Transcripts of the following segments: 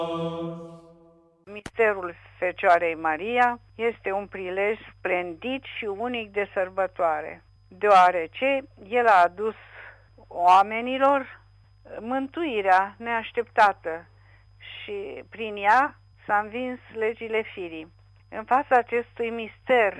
Misterul Fecioarei Maria este un prilej splendid și unic de sărbătoare, deoarece el a adus oamenilor mântuirea neașteptată și prin ea s-a învins legile firii. În fața acestui mister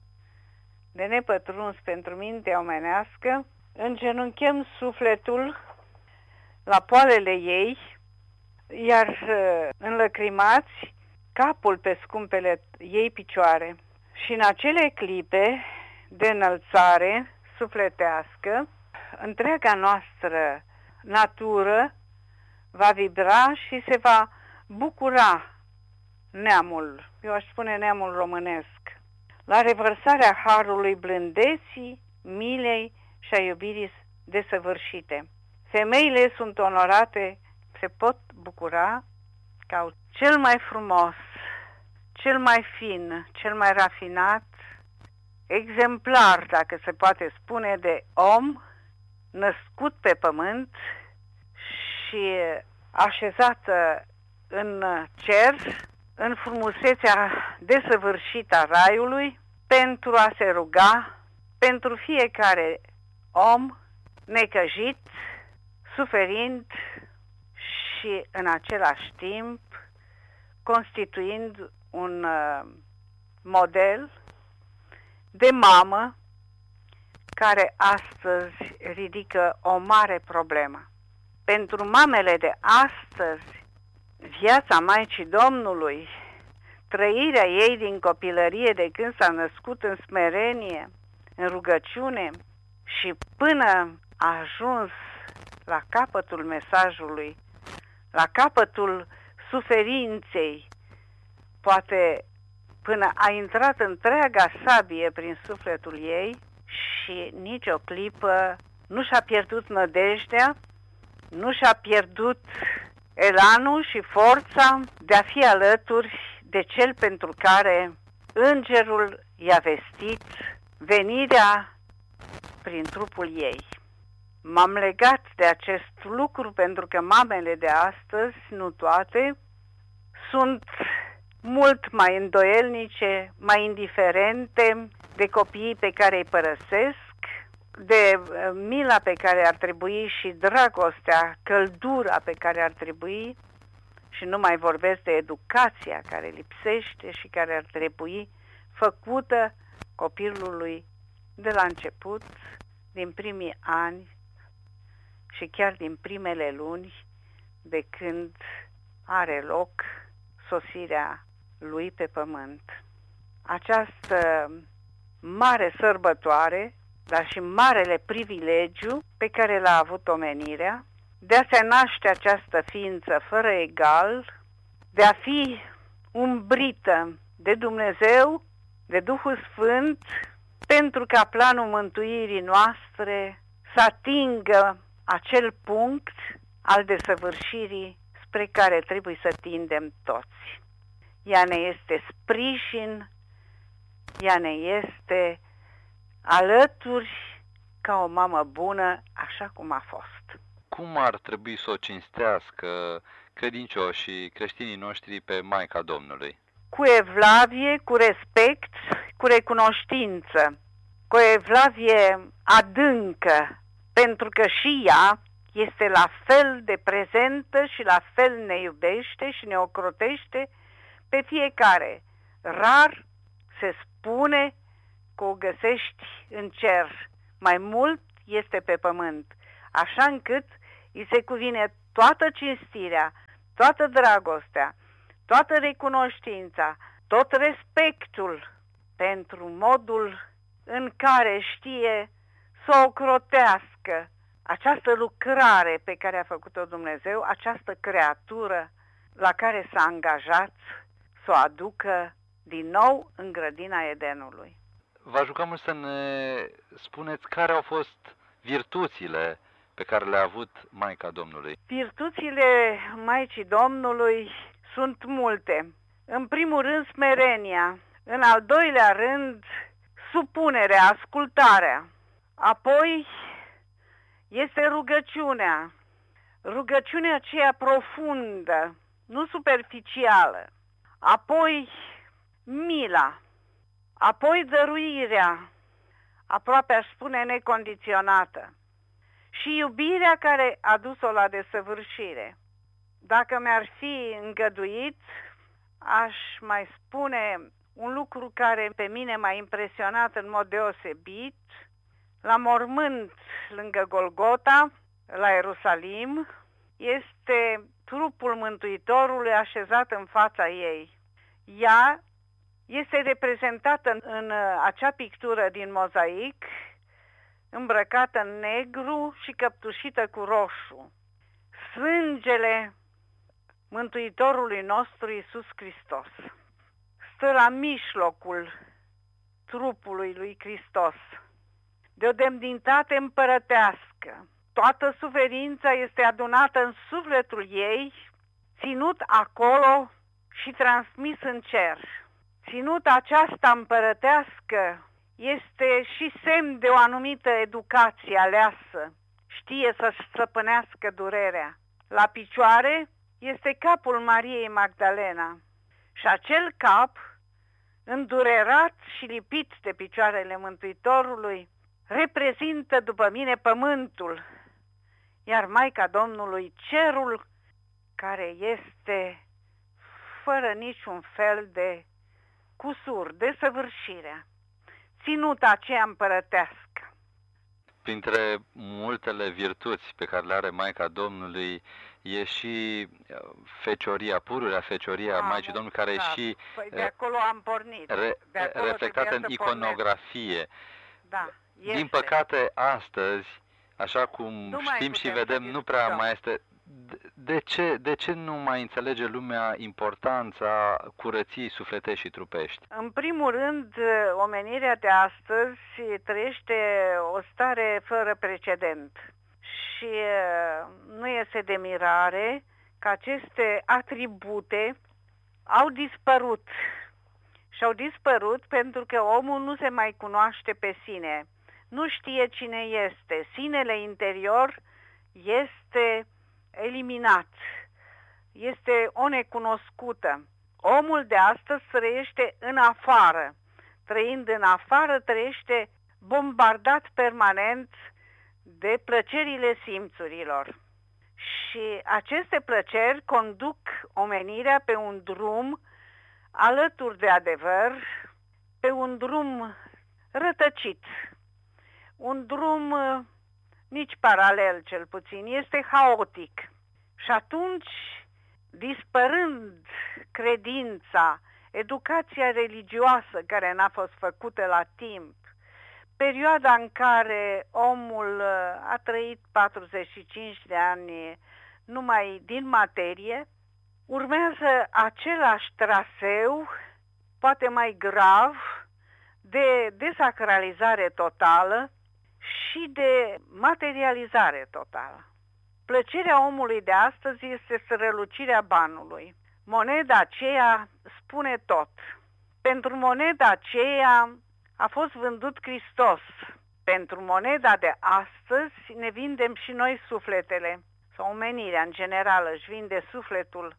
de nepătruns pentru mintea omenească, îngenunchem sufletul la poalele ei, iar înlăcrimați capul pe scumpele ei picioare. Și în acele clipe de înălțare sufletească, întreaga noastră natură va vibra și se va bucura neamul, eu aș spune neamul românesc, la revărsarea harului blândeții, milei și a iubirii desăvârșite. Femeile sunt onorate, se pot bucura că au cel mai frumos, cel mai fin, cel mai rafinat, exemplar, dacă se poate spune, de om născut pe pământ și așezată în cer, în frumusețea desăvârșită a raiului, pentru a se ruga pentru fiecare om necăjit, suferind și în același timp constituind un model de mamă care astăzi ridică o mare problemă. Pentru mamele de astăzi, viața Maicii Domnului, trăirea ei din copilărie de când s-a născut în smerenie, în rugăciune și până a ajuns la capătul mesajului, la capătul suferinței, poate până a intrat întreaga sabie prin sufletul ei și nicio clipă nu și-a pierdut nădejdea, nu și-a pierdut elanul și forța de a fi alături de cel pentru care îngerul i-a vestit venirea prin trupul ei. M-am legat de acest lucru pentru că mamele de astăzi, nu toate, sunt mult mai îndoielnice, mai indiferente de copiii pe care îi părăsesc, de mila pe care ar trebui și dragostea, căldura pe care ar trebui, și nu mai vorbesc de educația care lipsește și care ar trebui făcută copilului de la început, din primii ani și chiar din primele luni de când are loc sosirea lui pe pământ. Această mare sărbătoare, dar și marele privilegiu pe care l-a avut omenirea, de a se naște această ființă fără egal, de a fi umbrită de Dumnezeu, de Duhul Sfânt, pentru ca planul mântuirii noastre să atingă acel punct al desăvârșirii spre care trebuie să tindem toți. Ea ne este sprijin, ea ne este alături ca o mamă bună, așa cum a fost. Cum ar trebui să o cinstească credincioșii, creștinii noștri pe Maica Domnului? Cu evlavie, cu respect, cu recunoștință, cu o evlavie adâncă, pentru că și ea este la fel de prezentă și la fel ne iubește și ne ocrotește pe fiecare. Rar se spune că o găsești în cer, mai mult este pe pământ, așa încât îi se cuvine toată cinstirea, toată dragostea, toată recunoștința, tot respectul pentru modul în care știe să o crotească această lucrare pe care a făcut-o Dumnezeu, această creatură la care s-a angajat să o aducă din nou în grădina Edenului. Vă rugăm să ne spuneți care au fost virtuțile pe care le-a avut Maica Domnului. Virtuțile Maicii Domnului sunt multe. În primul rând, smerenia. În al doilea rând, supunerea, ascultarea. Apoi este rugăciunea. Rugăciunea aceea profundă, nu superficială, apoi mila, apoi dăruirea, aproape aș spune necondiționată, și iubirea care a dus-o la desăvârșire. Dacă mi-ar fi îngăduit, aș mai spune un lucru care pe mine m-a impresionat în mod deosebit. La mormânt lângă Golgota, la Ierusalim, este trupul Mântuitorului așezat în fața ei. Ea este reprezentată în acea pictură din mozaic, îmbrăcată în negru și căptușită cu roșu. Sângele Mântuitorului nostru Iisus Hristos stă la mijlocul trupului lui Hristos, de o demnitate împărătească. Toată suferința este adunată în sufletul ei, ținut acolo și transmis în cer. Ținuta aceasta împărătească este și semn de o anumită educație aleasă. Știe să-și stăpânească durerea. La picioare este capul Mariei Magdalena și acel cap, îndurerat și lipit de picioarele Mântuitorului, reprezintă după mine pământul, iar Maica Domnului cerul, care este fără niciun fel de cusur, desăvârșirea, ținuta aceea împărătească. Printre multele virtuți pe care le are Maica Domnului e și fecioria, pururea fecioria a Maicii Domnului, care e și de acolo am pornit. Reflectată în iconografie. Da, din păcate, astăzi, așa cum știm și vedem, nu prea mai este. De ce nu mai înțelege lumea importanța curăției sufletești și trupești? În primul rând, omenirea de astăzi trăiește o stare fără precedent și nu este de mirare că aceste atribute au dispărut. Și au dispărut pentru că omul nu se mai cunoaște pe sine, nu știe cine este, sinele interior este eliminat, este o necunoscută. Omul de astăzi trăiește în afară. Trăind în afară, trăiește bombardat permanent de plăcerile simțurilor. Și aceste plăceri conduc omenirea pe un drum alături de adevăr, pe un drum rătăcit, un drum nici paralel, cel puțin, este haotic. Și atunci, dispărând credința, educația religioasă care n-a fost făcută la timp, perioada în care omul a trăit 45 de ani numai din materie, urmează același traseu, poate mai grav, de desacralizare totală și de materializare totală. Plăcerea omului de astăzi este strălucirea banului. Moneda aceea spune tot. Pentru moneda aceea a fost vândut Hristos. Pentru moneda de astăzi ne vindem și noi sufletele, sau omenirea în general își vinde sufletul.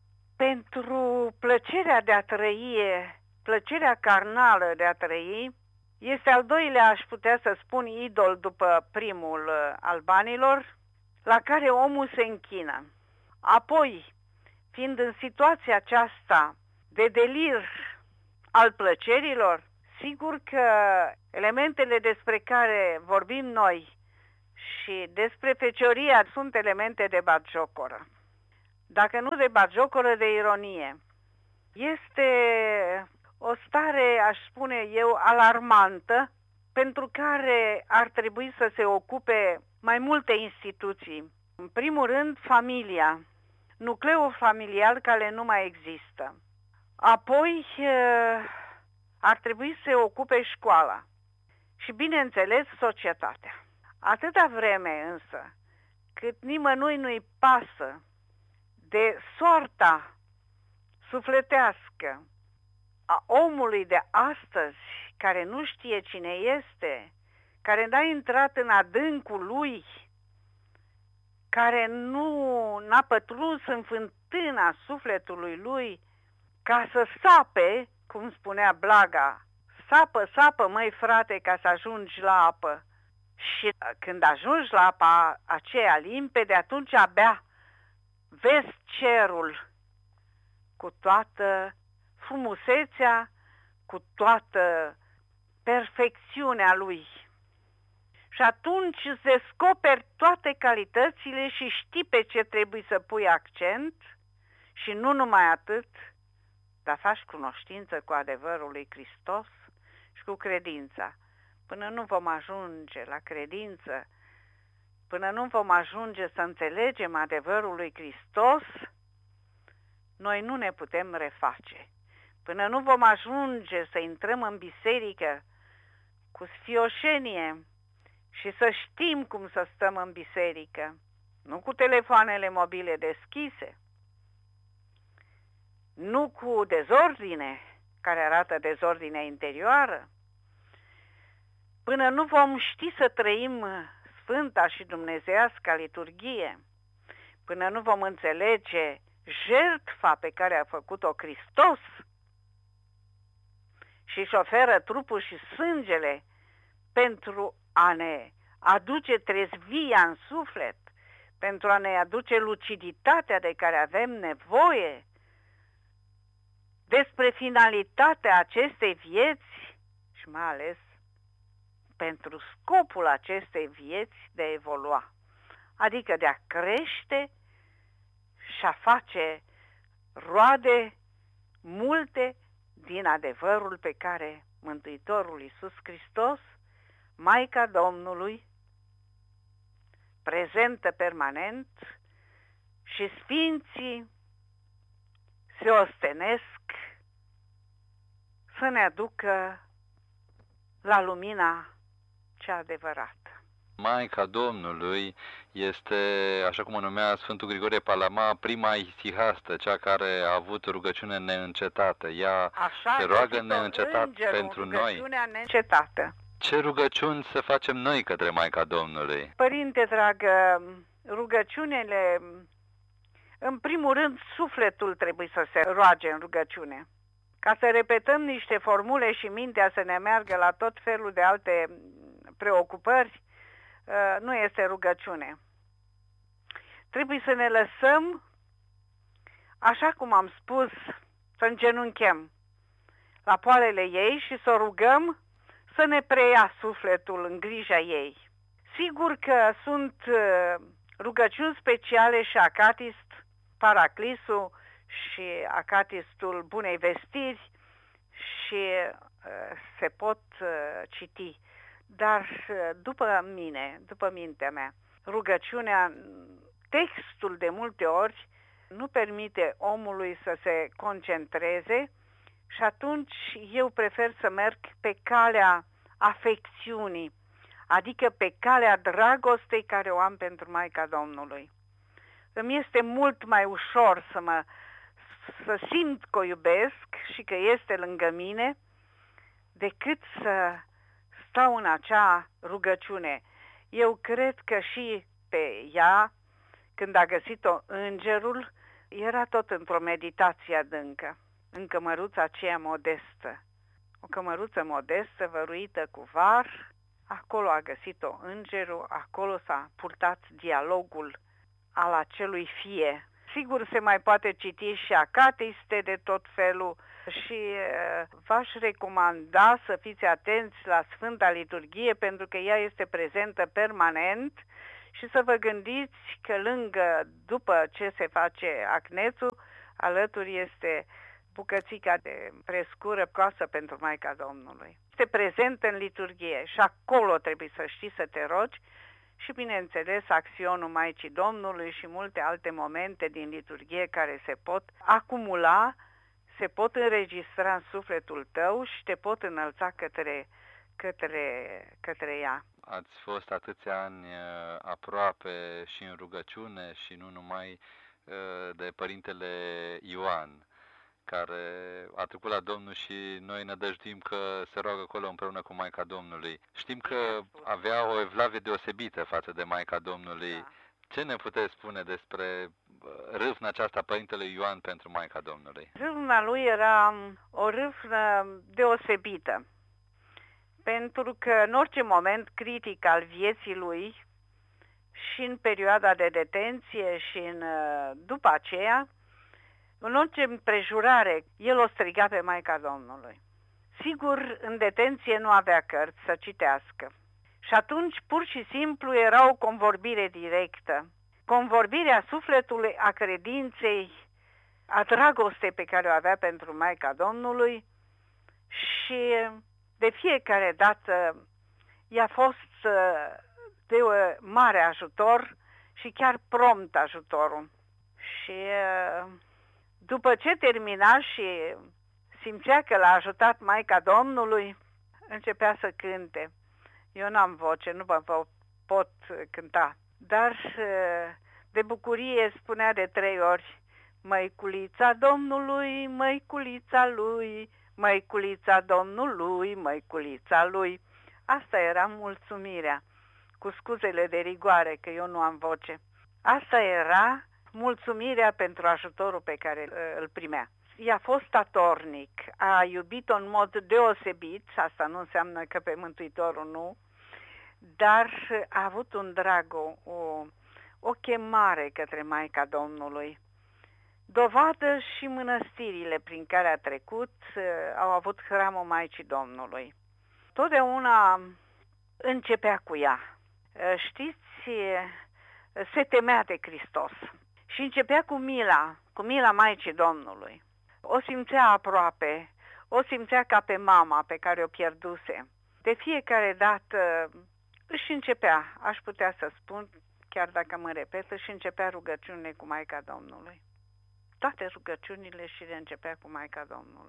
Pentru plăcerea de a trăi, plăcerea carnală de a trăi, este al doilea, aș putea să spun, idol după primul al banilor, la care omul se închină. Apoi, fiind în situația aceasta de delir al plăcerilor, sigur că elementele despre care vorbim noi și despre fecioria sunt elemente de batjocoră. Dacă nu de batjocoră, de ironie. Este o stare, aș spune eu, alarmantă, pentru care ar trebui să se ocupe mai multe instituții. În primul rând, familia, nucleul familial care nu mai există. Apoi, ar trebui să se ocupe școala și, bineînțeles, societatea. Atâta vreme însă cât nimănui nu-i pasă de soarta sufletească a omului de astăzi, care nu știe cine este, care n-a intrat în adâncul lui, care n-a pătruns în fântâna fântâna sufletului lui ca să sape, cum spunea Blaga, sapă, sapă, măi frate, ca să ajungi la apă. Și când ajungi la apa aceea limpede, atunci abia vezi cerul cu toată frumusețea, cu toată perfecțiunea lui. Și atunci îți descoperi toate calitățile și știi pe ce trebuie să pui accent și nu numai atât, dar faci cunoștință cu adevărul lui Hristos și cu credința. Până nu vom ajunge la credință, până nu vom ajunge să înțelegem adevărul lui Hristos, noi nu ne putem reface. Până nu vom ajunge să intrăm în biserică cu sfioșenie și să știm cum să stăm în biserică, nu cu telefoanele mobile deschise, nu cu dezordine, care arată dezordinea interioară, până nu vom ști să trăim sfânta și dumnezeiasca liturghie, până nu vom înțelege jertfa pe care a făcut-o Hristos și își oferă trupul și sângele pentru a ne aduce trezvia în suflet, pentru a ne aduce luciditatea de care avem nevoie, despre finalitatea acestei vieți și mai ales pentru scopul acestei vieți de a evolua, adică de a crește și a face roade multe din adevărul pe care Mântuitorul Iisus Hristos, Maica Domnului, prezentă permanent, și sfinții se ostenesc să ne aducă la lumina cea adevărată. Maica Domnului este, așa cum o numea Sfântul Grigorie Palama, prima isihastă, cea care a avut rugăciune neîncetată. Ea se roagă neîncetat pentru noi. Neîncetată. Ce rugăciuni să facem noi către Maica Domnului? Părinte dragă, rugăciunile, în primul rând, sufletul trebuie să se roage în rugăciune. Ca să repetăm niște formule și mintea să ne meargă la tot felul de alte preocupări, nu este rugăciune. Trebuie să ne lăsăm, așa cum am spus, să îngenunchem la poalele ei și să o rugăm să ne preia sufletul în grija ei. Sigur că sunt rugăciuni speciale și acatist, paraclisul și acatistul Bunei Vestiri și se pot citi. Dar după mintea mea, rugăciunea, textul de multe ori nu permite omului să se concentreze și atunci eu prefer să merg pe calea afecțiunii, adică pe calea dragostei care o am pentru Maica Domnului. Îmi este mult mai ușor să simt că o iubesc și că este lângă mine, decât să stau în acea rugăciune. Eu cred că și pe ea, când a găsit-o îngerul, era tot într-o meditație adâncă, în cămăruța aceea modestă. O cămăruță modestă, văruită cu var, acolo a găsit-o îngerul, acolo s-a purtat dialogul al acelui fie. Sigur, se mai poate citi și acatiste de tot felul și v-aș recomanda să fiți atenți la Sfânta Liturghie, pentru că ea este prezentă permanent și să vă gândiți că după ce se face acnețul, alături este bucățica de prescură coasă pentru Maica Domnului. Este prezentă în liturghie și acolo trebuie să știi să te rogi și, bineînțeles, acționul Maicii Domnului și multe alte momente din liturghie care se pot acumula, se pot înregistra în sufletul tău și te pot înălța către ea. Ați fost atâția ani aproape și în rugăciune și nu numai de Părintele Ioan, care a trecut la Domnul și noi ne dăjduim că se roagă acolo împreună cu Maica Domnului. Știm că avea o evlavie deosebită față de Maica Domnului. Da. Ce ne puteți spune despre râvna aceasta Părintele Ioan pentru Maica Domnului? Râvna lui era o râvnă deosebită, pentru că în orice moment critic al vieții lui, și în perioada de detenție și după aceea, în orice împrejurare, el o striga pe Maica Domnului. Sigur, în detenție nu avea cărți să citească. Și atunci, pur și simplu, era o convorbire directă. Convorbirea sufletului, a credinței, a dragostei pe care o avea pentru Maica Domnului și de fiecare dată i-a fost de mare ajutor și chiar prompt ajutorul. Și după ce termina și simțea că l-a ajutat Maica Domnului, începea să cânte. Eu n-am voce, nu pot cânta, dar de bucurie spunea de 3 ori: Măiculița Domnului, măiculița lui, măiculița Domnului, măiculița lui. Asta era mulțumirea, cu scuzele de rigoare că eu nu am voce. Asta era mulțumirea pentru ajutorul pe care îl primea. I-a fost statornic, a iubit-o în mod deosebit, asta nu înseamnă că pe Mântuitorul nu, dar a avut un drag, o chemare către Maica Domnului. Dovadă și mănăstirile prin care a trecut au avut hramul Maicii Domnului. Totdeauna începea cu ea. Știți, se temea de Hristos și începea cu mila Maicii Domnului. O simțea aproape, o simțea ca pe mama pe care o pierduse. De fiecare dată își începea, aș putea să spun, chiar dacă mă repet, își începea rugăciunile cu Maica Domnului. Toate rugăciunile și le începea cu Maica Domnului.